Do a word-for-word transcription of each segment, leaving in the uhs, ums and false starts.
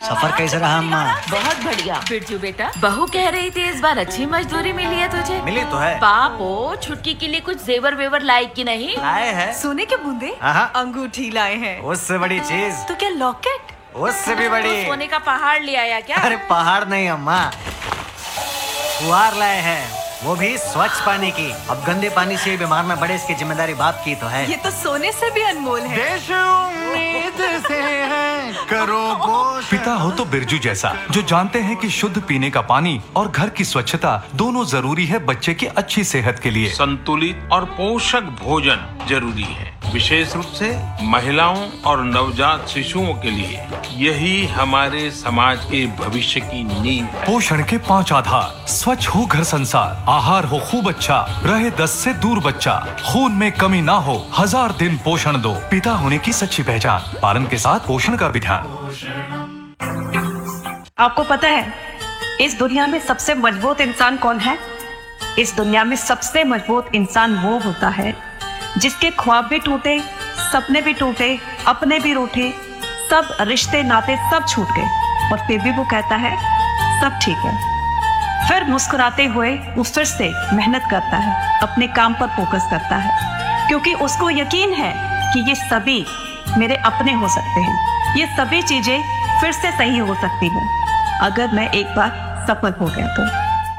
सफर कैसे रहा अम्मा? बहुत बढ़िया। बिरजू बेटा, बहू कह रही थी इस बार अच्छी मजदूरी मिली है तुझे। मिली तो है। पापो, छुटकी के लिए कुछ जेवर वेवर लाए कि नहीं? लाए हैं। सोने के बूंदे, अंगूठी लाए हैं। उससे बड़ी चीज तो क्या लॉकेट? उससे भी बड़ी। तो सोने का पहाड़ ले आया क्या? अरे पहाड़ नहीं अम्मा, कुआर लाए हैं, वो भी स्वच्छ पानी की। अब गंदे पानी से बीमार न पड़े, इसकी जिम्मेदारी बाप की तो है। ये तो सोने से भी अनमोल है। देश उम्मीद से है, करो पोषण। पिता हो तो बिरजू जैसा, जो जानते हैं कि शुद्ध पीने का पानी और घर की स्वच्छता दोनों जरूरी है बच्चे की अच्छी सेहत के लिए। संतुलित और पोषक भोजन जरूरी है, विशेष रूप से महिलाओं और नवजात शिशुओं के लिए। यही हमारे समाज के भविष्य की नींव है। पोषण के पांच आधार: स्वच्छ हो घर संसार, आहार हो खूब अच्छा, रहे दस्त से दूर बच्चा, खून में कमी ना हो, हजार दिन पोषण दो। पिता होने की सच्ची पहचान, पालन के साथ पोषण का भी ध्यान। आपको पता है इस दुनिया में सबसे मजबूत इंसान कौन है? इस दुनिया में सबसे मजबूत इंसान वो होता है जिसके ख्वाब भी टूटे, सपने भी टूटे, अपने भी रूठे, सब रिश्ते नाते सब छूट गए, और फिर भी वो कहता है सब ठीक है। फिर मुस्कुराते हुए वो फिर से मेहनत करता है, अपने काम पर फोकस करता है, क्योंकि उसको यकीन है कि ये सभी मेरे अपने हो सकते हैं, ये सभी चीजें फिर से सही हो सकती हैं अगर मैं एक बार सफल हो गया तो।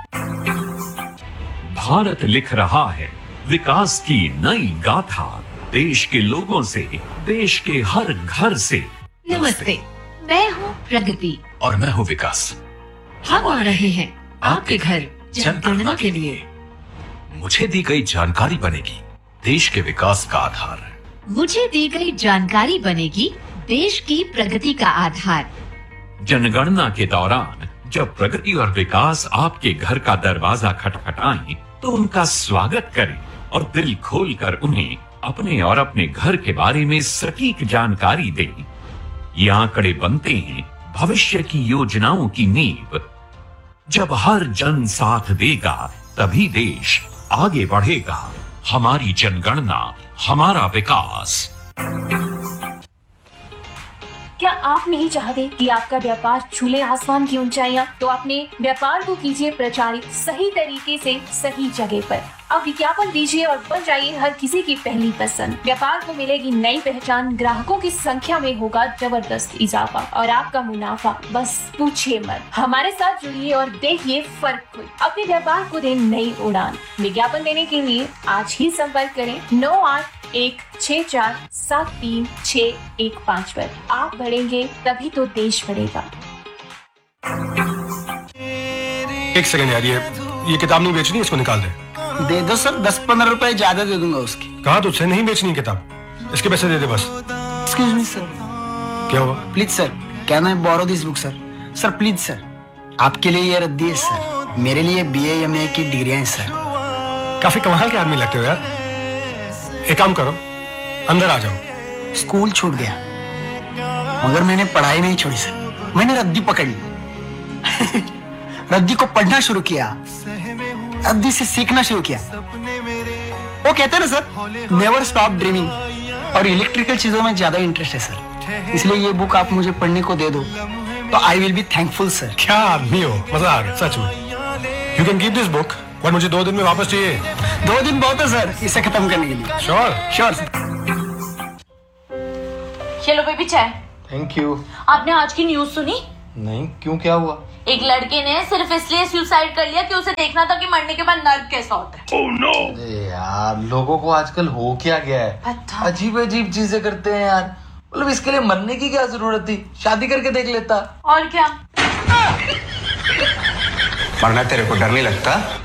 भारत लिख रहा है विकास की नई गाथा, देश के लोगों से, देश के हर घर से। नमस्ते, मैं हूँ प्रगति और मैं हूँ विकास। हम आ रहे हैं आपके घर जनगणना के लिए। मुझे दी गई जानकारी बनेगी देश के विकास का आधार। मुझे दी गई जानकारी बनेगी देश की प्रगति का आधार। जनगणना के दौरान जब प्रगति और विकास आपके घर का दरवाजा खटखटाएं, तो उनका स्वागत करें और दिल खोलकर उन्हें अपने और अपने घर के बारे में सटीक जानकारी दें। ये आंकड़े बनते हैं भविष्य की योजनाओं की नींव। जब हर जन साथ देगा तभी देश आगे बढ़ेगा। हमारी जनगणना, हमारा विकास। क्या आप नहीं चाहते कि आपका व्यापार छूले आसमान की ऊंचाइयां? तो अपने व्यापार को कीजिए प्रचारित सही तरीके से, सही जगह पर। अब विज्ञापन दीजिए और बन जाइए हर किसी की पहली पसंद। व्यापार को मिलेगी नई पहचान, ग्राहकों की संख्या में होगा जबरदस्त इजाफा और आपका मुनाफा बस पूछिए मत। हमारे साथ जुड़िए और देखिए फर्क खुद। अपने व्यापार को दें नई उड़ान। विज्ञापन देने के लिए आज ही संपर्क करें नौ आठ एक छह चार सात तीन छह एक पाँच पर। आप बढ़ेंगे तभी तो देश बढ़ेगा। एक सेकंड यार, ये ये किताब नहीं बेचनी, इसको निकाल दे। दे दो सर, दस पंद्रह रुपए ज्यादा दे दूंगा उसकी। कहा तुझसे नहीं बेचनी किताब, इसके पैसे दे दे बस। Excuse me sir. क्या हुआ? Please sir, can I borrow this book sir? Sir please sir, आपके लिए ये रद्दी है सर, मेरे लिए बी ए एम ए की डिग्रियां हैं सर। काफी कमाल के आदमी लगते हो यार। एक काम करो, अंदर आ जाओ। स्कूल छूट गया मगर मैंने पढ़ाई नहीं छोड़ी सर, मैंने रद्दी पकड़ ली रद्दी को पढ़ना शुरू किया, रद्दी से सीखना शुरू किया। वो कहते हैं ना सर, नेवर स्टॉप ड्रीमिंग। और इलेक्ट्रिकल चीजों में ज्यादा इंटरेस्ट है सर, इसलिए ये बुक आप मुझे पढ़ने को दे दो तो I will be thankful sir. क्या आदमी हो, मजा आ गया सच में। You can keep this book, but मुझे दो दिन में वापस चाहिए। दो दिन बहुत है सर इसे खत्म करने के लिए। Sure sure sir. चलो बेबी चाय। Thank you. आपने आज की न्यूज सुनी? नहीं, क्यों, क्या हुआ? एक लड़के ने सिर्फ इसलिए सुसाइड कर लिया कि उसे देखना था कि मरने के बाद नर्क कैसा होता है। oh, no. यार लोगों को आजकल हो क्या गया है, अजीब अजीब चीजें करते हैं यार। मतलब इसके लिए मरने की क्या जरूरत थी, शादी करके देख लेता। और क्या? मरना तेरे को डर नहीं लगता?